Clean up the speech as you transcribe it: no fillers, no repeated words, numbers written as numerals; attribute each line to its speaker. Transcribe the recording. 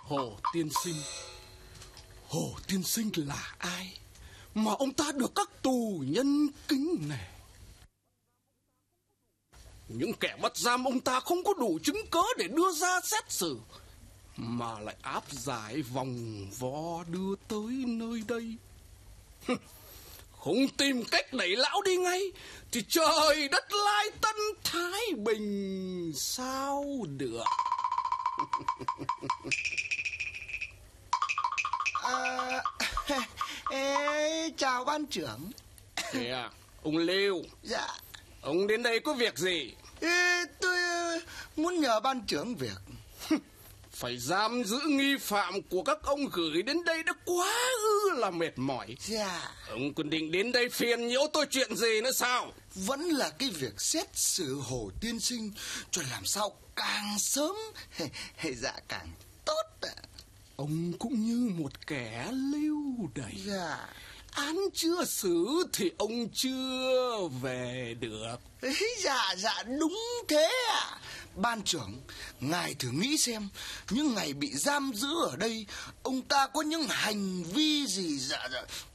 Speaker 1: Hồ tiên sinh. Hồ tiên sinh là ai mà ông ta được các tù nhân kính nể? Những kẻ bắt giam ông ta không có đủ chứng cớ để đưa ra xét xử, mà lại áp giải vòng vo đưa tới nơi đây. Không tìm cách đẩy lão đi ngay thì trời đất lai tân thái bình sao được.
Speaker 2: Chào ban trưởng.
Speaker 1: Kìa, ông Lưu.
Speaker 2: Dạ.
Speaker 1: Ông đến đây có việc gì?
Speaker 2: Tôi muốn nhờ ban trưởng việc.
Speaker 1: Phải giam giữ nghi phạm của các ông gửi đến đây đã quá là mệt mỏi.
Speaker 2: Dạ.
Speaker 1: Ông còn định đến đây phiền nhiễu tôi chuyện gì nữa sao?
Speaker 2: Vẫn là cái việc xét xử Hồ tiên sinh, cho làm sao càng sớm dạ càng tốt ạ.
Speaker 1: Ông cũng như một kẻ lưu đày.
Speaker 2: Dạ.
Speaker 1: Án chưa xử thì ông chưa về được.
Speaker 2: Dạ đúng thế ạ. Ban trưởng, ngài thử nghĩ xem, những ngày bị giam giữ ở đây, ông ta có những hành vi gì